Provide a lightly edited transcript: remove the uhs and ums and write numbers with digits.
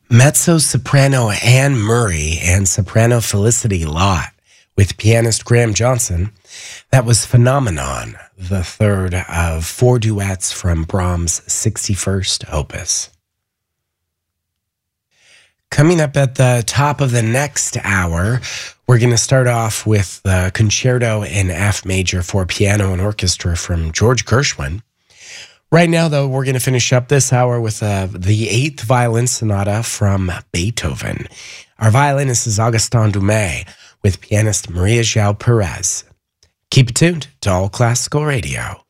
Mezzo-soprano Anne Murray and soprano Felicity Lott with pianist Graham Johnson. That was Phenomenon, the third of four duets from Brahms' 61st opus. Coming up at the top of the next hour, we're going to start off with the Concerto in F major for piano and orchestra from George Gershwin. Right now, though, we're going to finish up this hour with the Eighth Violin Sonata from Beethoven. Our violinist is Augustin Dumay with pianist Maria João Perez. Keep it tuned to All Classical Radio.